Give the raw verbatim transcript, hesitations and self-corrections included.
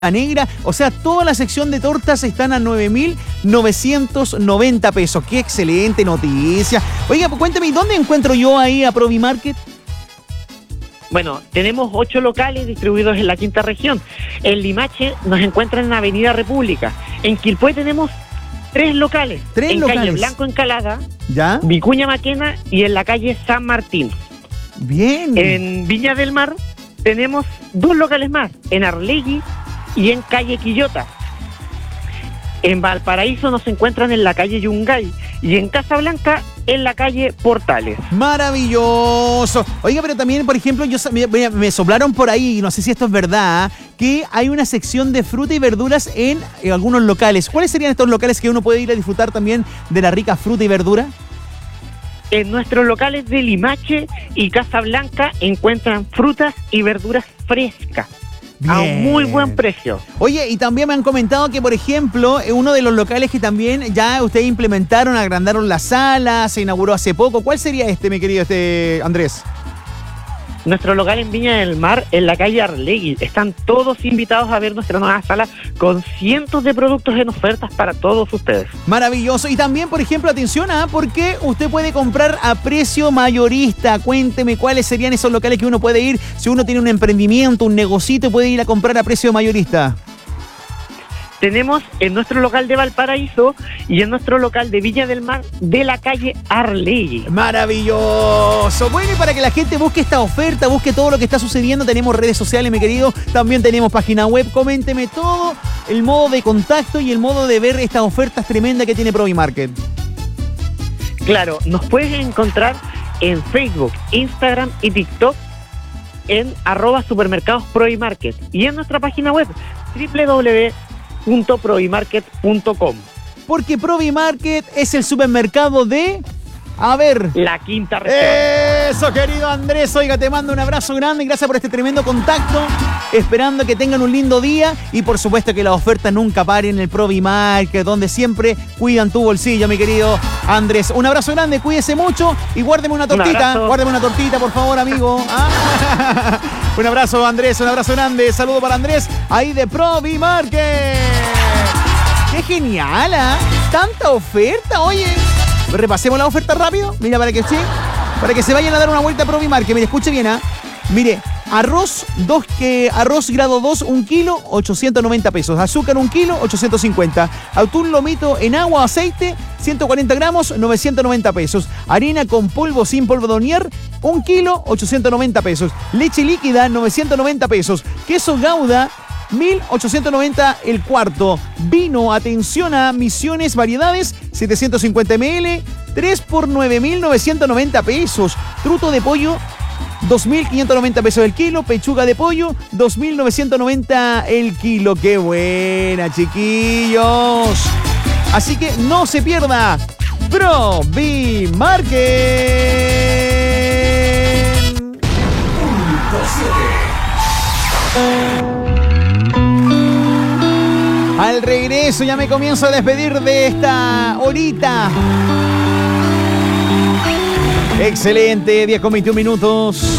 negra, o sea, toda la sección de tortas están a nueve mil novecientos noventa pesos. ¡Qué excelente noticia! Oiga, pues cuéntame, ¿dónde encuentro yo ahí a Provimarket? Bueno, tenemos ocho locales distribuidos en la quinta región. En Limache nos encuentran en Avenida República. En Quilpué tenemos tres locales. Tres en locales. Calle Blanco Encalada, ¿Ya? Vicuña Maquena y en la calle San Martín. Bien. En Viña del Mar tenemos dos locales más, en Arlegui y en calle Quillota. En Valparaíso nos encuentran en la calle Yungay y en Casablanca en la calle Portales. Maravilloso. Oiga, pero también, por ejemplo, yo me, me soplaron por ahí, y no sé si esto es verdad, que hay una sección de fruta y verduras en, en algunos locales. ¿Cuáles serían estos locales que uno puede ir a disfrutar también de la rica fruta y verdura? En nuestros locales de Limache y Casablanca encuentran frutas y verduras frescas. Bien. A un muy buen precio. Oye, y también me han comentado que, por ejemplo, uno de los locales que también ya ustedes implementaron, agrandaron la sala, se inauguró hace poco. ¿Cuál sería este, mi querido este Andrés? Nuestro local en Viña del Mar, en la calle Arlegui. Están todos invitados a ver nuestra nueva sala con cientos de productos en ofertas para todos ustedes. Maravilloso. Y también, por ejemplo, atención, ¿ah? Porque usted puede comprar a precio mayorista. Cuénteme cuáles serían esos locales que uno puede ir. Si uno tiene un emprendimiento, un negocito, puede ir a comprar a precio mayorista. Tenemos en nuestro local de Valparaíso y en nuestro local de Viña del Mar de la calle Arlegui. Maravilloso. Bueno, y para que la gente busque esta oferta, busque todo lo que está sucediendo, tenemos redes sociales, mi querido. También tenemos página web. Coménteme todo el modo de contacto y el modo de ver estas ofertas tremendas que tiene Provimarket. Claro, nos puedes encontrar en Facebook, Instagram y TikTok en arroba supermercados Provimarket y en nuestra página web doble u doble u doble u punto provimarket punto com. Porque Provimarket es el supermercado de... A ver... La quinta región. Eso, querido Andrés. Oiga, te mando un abrazo grande y gracias por este tremendo contacto. Esperando que tengan un lindo día y por supuesto que las ofertas nunca paren en el Provimarket, donde siempre cuidan tu bolsillo, mi querido Andrés. Un abrazo grande, cuídese mucho y guárdeme una tortita. Un guárdeme una tortita, por favor, amigo. ¿Ah? Un abrazo, Andrés, un abrazo grande. Saludo para Andrés, ahí de Provimarket. ¡Qué genial! ¿eh? Tanta oferta, oye. Repasemos la oferta rápido. Mira, para que, ¿sí? para que se vayan a dar una vuelta a Provimarket. Mire, escuche bien, ¿ah? ¿eh? Mire, arroz, dos, que, arroz grado dos, un kilo, ochocientos noventa pesos. Azúcar, un kilo, ochocientos cincuenta. Atún lomito en agua, aceite, ciento cuarenta gramos, novecientos noventa pesos. Harina con polvo, sin polvo de hornear, un kilo, ochocientos noventa pesos. Leche líquida, novecientos noventa pesos. Queso Gouda, mil ochocientos noventa el cuarto. Vino, atención a Misiones Variedades, setecientos cincuenta mililitros, tres por nueve mil novecientos noventa pesos. Truto de pollo, dos mil quinientos noventa pesos el kilo. Pechuga de pollo, dos mil novecientos noventa el kilo. ¡Qué buena, chiquillos! Así que no se pierda Provimarket. Al regreso ya me comienzo a despedir de esta horita. Excelente, diez con veintiún minutos.